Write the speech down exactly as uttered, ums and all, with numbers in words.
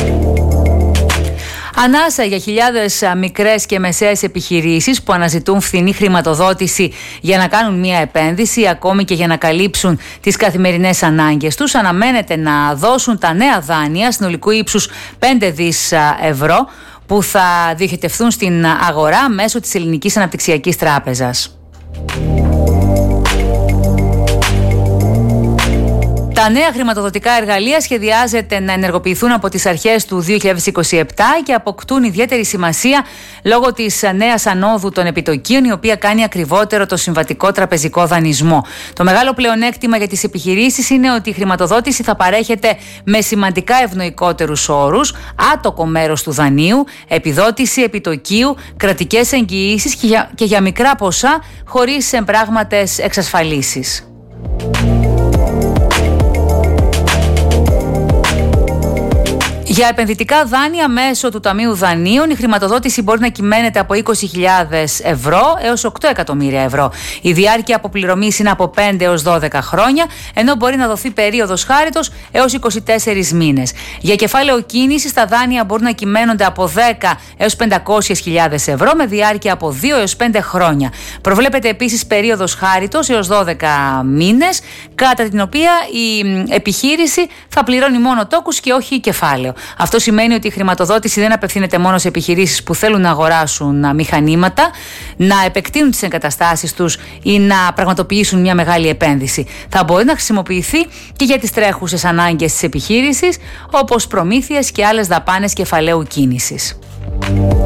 Ανάσα για χιλιάδες μικρές και μεσαίες επιχειρήσεις που αναζητούν φθηνή χρηματοδότηση για να κάνουν μια επένδυση, ακόμη και για να καλύψουν τις καθημερινές ανάγκες τους. Αναμένεται να δώσουν τα νέα δάνεια συνολικού ύψους πέντε δις ευρώ που θα διοχετευθούν στην αγορά μέσω της Ελληνικής Αναπτυξιακής Τράπεζας. Τα νέα χρηματοδοτικά εργαλεία σχεδιάζεται να ενεργοποιηθούν από τις αρχές του δύο χιλιάδες είκοσι επτά και αποκτούν ιδιαίτερη σημασία λόγω της νέας ανόδου των επιτοκίων, η οποία κάνει ακριβότερο το συμβατικό τραπεζικό δανεισμό. Το μεγάλο πλεονέκτημα για τις επιχειρήσεις είναι ότι η χρηματοδότηση θα παρέχεται με σημαντικά ευνοϊκότερους όρους, άτοκο μέρος του δανείου, επιδότηση επιτοκίου, κρατικές εγγυήσεις και για, και για μικρά ποσά χωρίς εμπράγματες εξασφαλίσεις. Για επενδυτικά δάνεια μέσω του Ταμείου Δανείων η χρηματοδότηση μπορεί να κυμαίνεται από είκοσι χιλιάδες ευρώ έως οκτώ εκατομμύρια ευρώ. Η διάρκεια αποπληρωμής είναι από πέντε έως δώδεκα χρόνια, ενώ μπορεί να δοθεί περίοδος χάριτος έως είκοσι τέσσερις μήνες. Για κεφάλαιο κίνησης τα δάνεια μπορούν να κυμαίνονται από δέκα έως πεντακόσιες χιλιάδες ευρώ με διάρκεια από δύο έως πέντε χρόνια. Προβλέπεται επίσης περίοδος χάριτος έως δώδεκα μήνες, κατά την οποία η επιχείρηση θα πληρώνει μόνο τόκους και όχι κεφάλαιο. Αυτό σημαίνει ότι η χρηματοδότηση δεν απευθύνεται μόνο σε επιχειρήσεις που θέλουν να αγοράσουν μηχανήματα, να επεκτείνουν τις εγκαταστάσεις τους ή να πραγματοποιήσουν μια μεγάλη επένδυση. Θα μπορεί να χρησιμοποιηθεί και για τις τρέχουσες ανάγκες της επιχείρησης, όπως προμήθειες και άλλες δαπάνες κεφαλαίου κίνησης.